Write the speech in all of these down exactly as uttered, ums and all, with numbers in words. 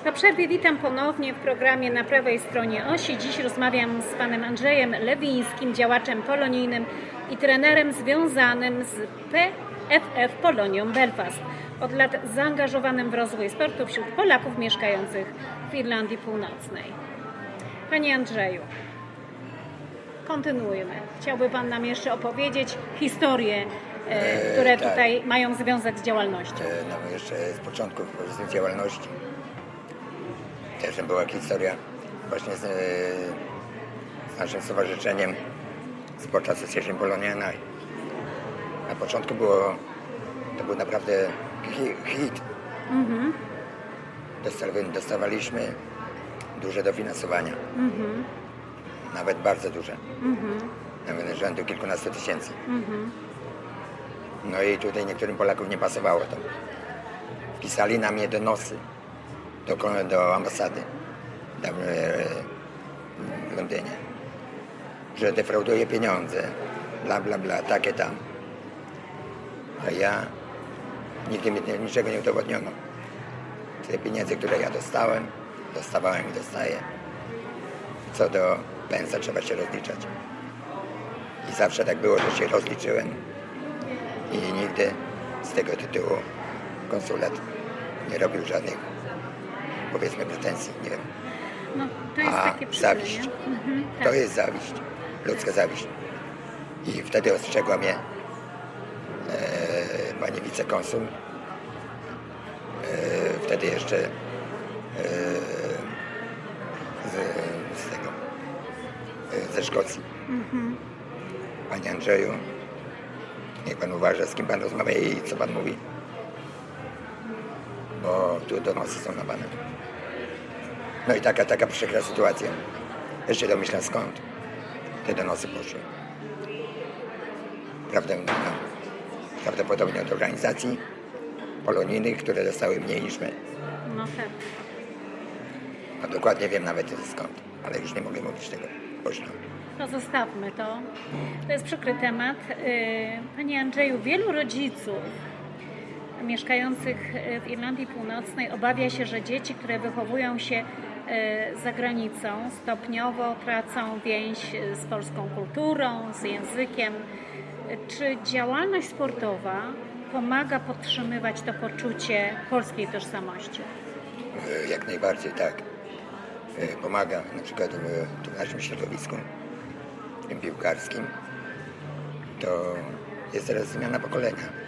Po przerwie witam ponownie w programie Na prawej stronie osi. Dziś rozmawiam z panem Andrzejem Lewińskim, działaczem polonijnym i trenerem związanym z P F F Polonią Belfast. Od lat zaangażowanym w rozwój sportu wśród Polaków mieszkających w Irlandii Północnej. Panie Andrzeju, kontynuujmy. Chciałby pan nam jeszcze opowiedzieć historie, e, które e, tak. tutaj mają związek z działalnością. E, no jeszcze z początku z działalności. Też była historia właśnie z, z naszym stowarzyszeniem Sport Association Polonia. Na początku było, to był naprawdę hit. Mm-hmm. Dostawaliśmy duże dofinansowania. Mm-hmm. Nawet bardzo duże. Mm-hmm. Nawet rzędu kilkunastu tysięcy. Mm-hmm. No i tutaj niektórym Polakom nie pasowało to. Wpisali na mnie donosy do, do ambasady w Londynie, że defrauduje pieniądze, bla bla bla, takie tam. A ja nigdy mi niczego nie udowodniono. Te pieniądze, które ja dostałem, dostawałem i dostaję. Co do pensa trzeba się rozliczać. I zawsze tak było, że się rozliczyłem i nigdy z tego tytułu konsulat nie robił żadnych, powiedzmy, pretensji, nie wiem. No, to jest A takie zawiść, mhm, tak. To jest zawiść, ludzka zawiść. I wtedy ostrzegła mnie e, pani wicekonsul, e, wtedy jeszcze e, z, z tego, e, ze Szkocji. Mhm. Panie Andrzeju, niech pan uważa, z kim pan rozmawia i co pan mówi, bo tu donosy są na pana. No i taka, taka przykra sytuacja. Jeszcze domyślam, skąd te donosy poszły. Prawdopodobnie, no, prawdopodobnie od organizacji polonijnych, które dostały mniej niż my. No tak. No dokładnie wiem nawet skąd, ale już nie mogę mówić tego głośno. To zostawmy to. To jest przykry temat. Panie Andrzeju, wielu rodziców mieszkających w Irlandii Północnej obawia się, że dzieci, które wychowują się za granicą, stopniowo tracą więź z polską kulturą, z językiem. Czy działalność sportowa pomaga podtrzymywać to poczucie polskiej tożsamości? Jak najbardziej tak. Pomaga na przykład w naszym środowisku, tym piłkarskim. To jest teraz zmiana pokolenia.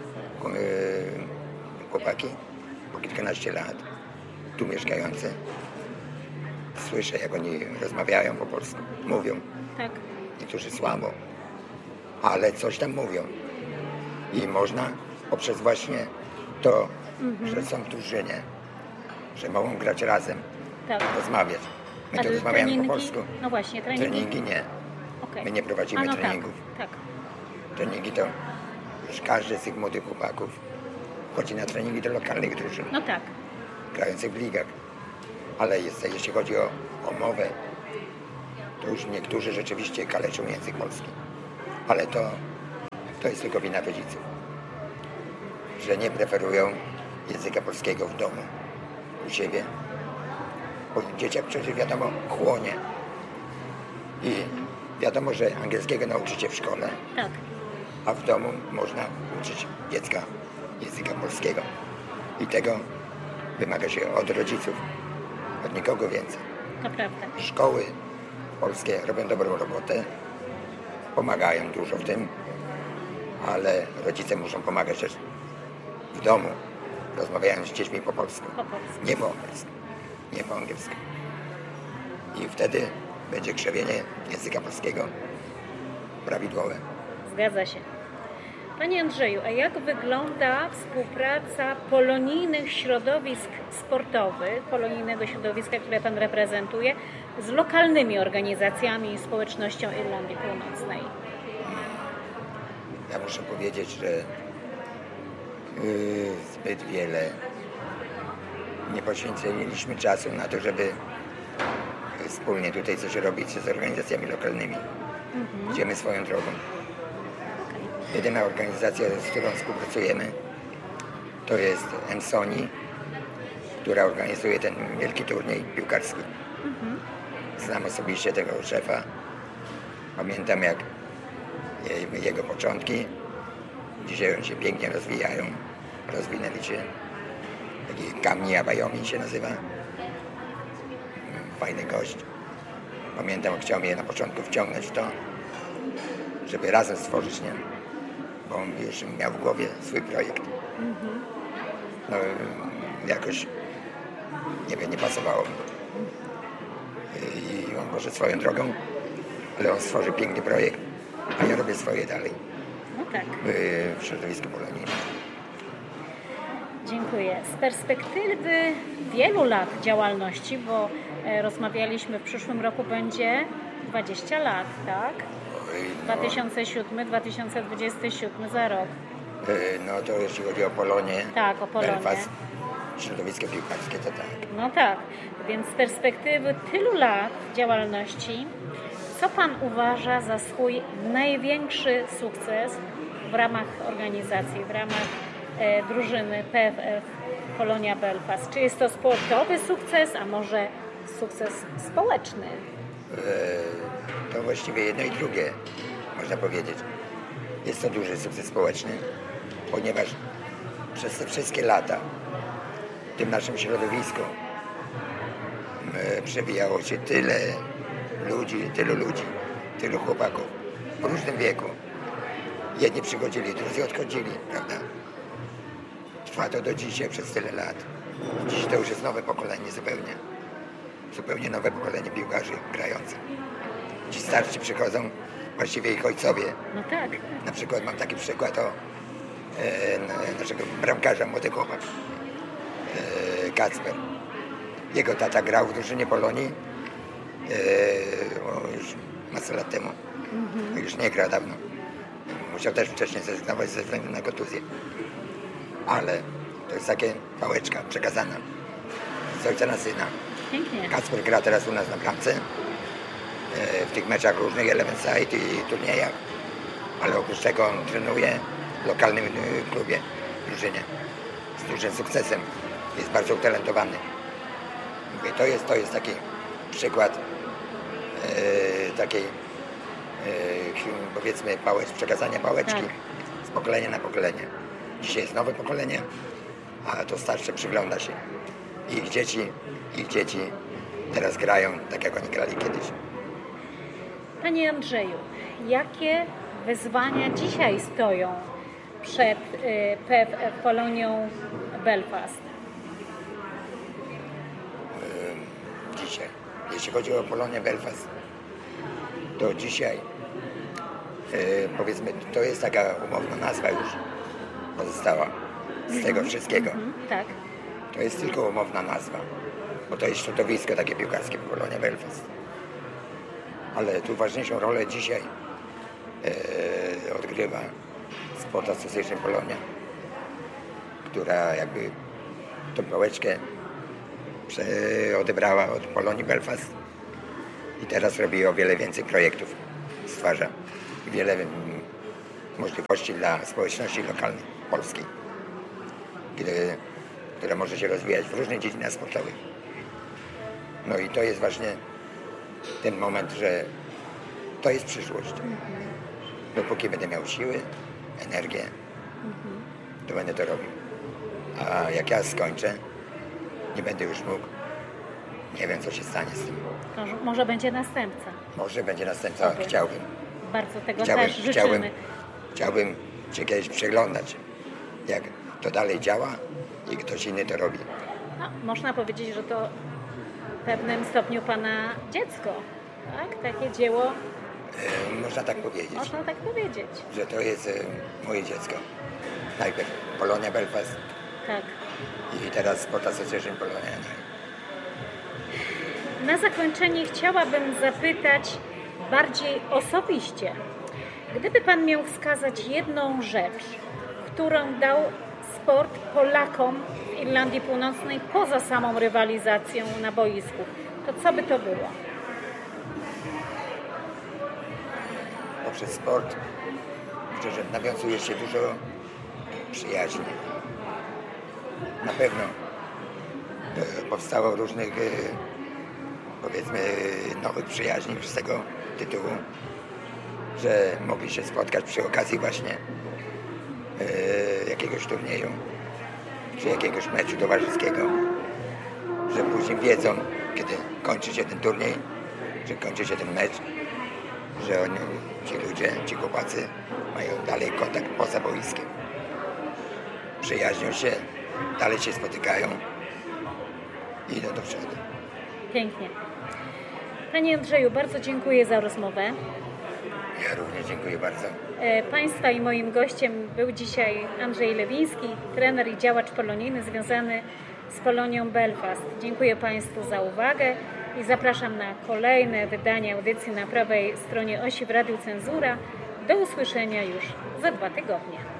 Chłopaki po kilkanaście lat tu mieszkające, słyszę, jak oni rozmawiają po polsku, mówią. Tak. Niektórzy słabo, ale coś tam mówią. I można poprzez właśnie to, mm-hmm. że są drużynie, że mogą grać razem, tak. rozmawiać. My tu rozmawiamy treningi? po polsku. No właśnie, treningi. Treningi nie. Okay. My nie prowadzimy no treningów. Tak. tak. Treningi to już każdy z tych młodych chłopaków chodzi na treningi do lokalnych drużyn. No tak. Grających w ligach. Ale jest, jeśli chodzi o, o mowę, to już niektórzy rzeczywiście kaleczą język polski. Ale to, to jest tylko wina rodziców. Że nie preferują języka polskiego w domu, u siebie. Bo dzieciak przecież wiadomo chłonie. I wiadomo, że angielskiego nauczycie w szkole. Tak. A w domu można uczyć dziecka języka polskiego. I tego wymaga się od rodziców, od nikogo więcej. To prawda. Szkoły polskie robią dobrą robotę, pomagają dużo w tym, ale rodzice muszą pomagać też w domu, rozmawiając z dziećmi po polsku. Po polsku. Nie po angielsku. Nie po angielsku. I wtedy będzie krzewienie języka polskiego prawidłowe. Zgadza się. Panie Andrzeju, a jak wygląda współpraca polonijnych środowisk sportowych, polonijnego środowiska, które pan reprezentuje, z lokalnymi organizacjami i społecznością Irlandii Północnej? Ja muszę powiedzieć, że yy, zbyt wiele nie poświęciliśmy czasu na to, żeby wspólnie tutaj coś robić z organizacjami lokalnymi. Mhm. Idziemy swoją drogą. Jedyna organizacja, z którą współpracujemy, to jest EMSONI, która organizuje ten wielki turniej piłkarski. Mhm. Znam osobiście tego szefa. Pamiętam jak jego początki. Dzisiaj oni się pięknie rozwijają. Rozwinęli się. Taki Kamni Abayomi się nazywa. Fajny gość. Pamiętam, jak chciał mnie na początku wciągnąć w to, żeby razem stworzyć, nie? Bo on już miał w głowie swój projekt. Mhm. No jakoś, nie wiem, nie pasowało mi. I on poszedł swoją drogą, ale on stworzył piękny projekt, a ja robię swoje dalej. No tak. W środowisku polonijnym. Dziękuję. Z perspektywy wielu lat działalności, bo rozmawialiśmy, w przyszłym roku będzie dwadzieścia lat, tak? Oj, no. dwa tysiące siódmy dwa tysiące dwudziesty siódmy za rok. No to jeśli chodzi o Polonię, tak, o Polonię. Belfast, środowisko piłkarskie, to tak. No tak, więc z perspektywy tylu lat działalności, co Pan uważa za swój największy sukces w ramach organizacji, w ramach e, drużyny P F F Polonia Belfast? Czy jest to sportowy sukces, a może sukces społeczny? E, to właściwie jedno i drugie, można powiedzieć. Jest to duży sukces społeczny, ponieważ przez te wszystkie lata w tym naszym środowisku e, przewijało się tyle ludzi, tylu ludzi, tylu chłopaków w różnym wieku. Jedni przychodzili, drudzy odchodzili, prawda? Trwa to do dzisiaj przez tyle lat. Dziś to już jest nowe pokolenie zupełnie. Zupełnie nowe pokolenie piłkarzy grających. Ci starsi przychodzą, właściwie ich ojcowie. No tak. Na przykład mam taki przykład o e, naszego bramkarza, młody chłopak, e, Kacper. Jego tata grał w drużynie Polonii e, o, już masę lat temu. Mm-hmm. Już nie gra dawno. Musiał też wcześniej zrezygnować ze względu na kontuzję. Ale to jest takie pałeczka przekazana z ojca na syna. Pięknie. Kacper gra teraz u nas na bramce w tych meczach różnych, Eleven Side i turniejach, ale oprócz tego on trenuje w lokalnym klubie, w drużynie z dużym sukcesem. Jest bardzo utalentowany. Mówię, to jest, to jest taki przykład e, takiej e, powiedzmy pałecz, przekazania pałeczki tak. z pokolenia na pokolenie. Dzisiaj jest nowe pokolenie, a to starsze przygląda się. Ich dzieci, ich dzieci teraz grają tak, jak oni grali kiedyś. Panie Andrzeju, jakie wyzwania dzisiaj stoją przed P F F Polonią Belfast? Dzisiaj, jeśli chodzi o Polonię Belfast, to dzisiaj powiedzmy, to jest taka umowna nazwa już pozostała z tego mm-hmm. wszystkiego. Mm-hmm, tak. To jest tylko umowna nazwa, bo to jest środowisko takie piłkarskie Polonia Belfast. Ale tu ważniejszą rolę dzisiaj e, odgrywa Sport Association Polonia, która jakby tą pałeczkę prze, odebrała od Polonii Belfast i teraz robi o wiele więcej projektów, stwarza wiele m, możliwości dla społeczności lokalnej, polskiej, gdy, która może się rozwijać w różnych dziedzinach sportowych. No i to jest właśnie ten moment, że to jest przyszłość. Mm-hmm. Dopóki będę miał siły, energię, mm-hmm. to będę to robił. A jak ja skończę, nie będę już mógł, nie wiem, co się stanie z tym. Może, może będzie następca. Może będzie następca, okay. Chciałbym. Bardzo tego chciałbym, też życzymy. Chciałbym, chciałbym się kiedyś przyglądać, jak to dalej działa i ktoś inny to robi. No, można powiedzieć, że to w pewnym stopniu Pana dziecko, tak? Takie dzieło. E, można tak powiedzieć. Można tak powiedzieć. Że to jest e, moje dziecko. Najpierw Polonia Belfast. Tak. I teraz Sport Association Polonia. Na zakończenie chciałabym zapytać bardziej osobiście. Gdyby Pan miał wskazać jedną rzecz, którą dał sport Polakom w Irlandii Północnej poza samą rywalizacją na boisku, to co by to było? Poprzez sport że nawiązuje się dużo przyjaźni. Na pewno e, powstało różnych, e, powiedzmy, nowych przyjaźni z tego tytułu, że mogli się spotkać przy okazji właśnie e, jakiegoś turnieju, czy jakiegoś meczu towarzyskiego, że później wiedzą, kiedy kończy się ten turniej, że kończy się ten mecz, że oni, ci ludzie, ci chłopacy mają dalej kontakt poza boiskiem. Przyjaźnią się, dalej się spotykają i idą do przodu. Pięknie. Panie Andrzeju, bardzo dziękuję za rozmowę. Ja również dziękuję bardzo. Państwa i moim gościem był dzisiaj Andrzej Lewiński, trener i działacz polonijny związany z Polonią Belfast. Dziękuję Państwu za uwagę i zapraszam na kolejne wydanie audycji na prawej stronie osi w Radiu Cenzura. Do usłyszenia już za dwa tygodnie.